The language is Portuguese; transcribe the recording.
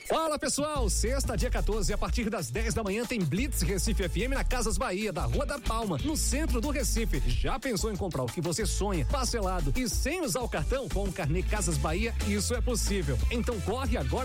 Fala pessoal, sexta, dia 14, a partir das 10 da manhã tem Blitz Recife FM na Casas Bahia, da Rua da Palma, no centro do Recife. Já pensou em comprar o que você sonha, parcelado e sem usar o cartão? Com o carnê Casas Bahia, isso é possível. Então corre agora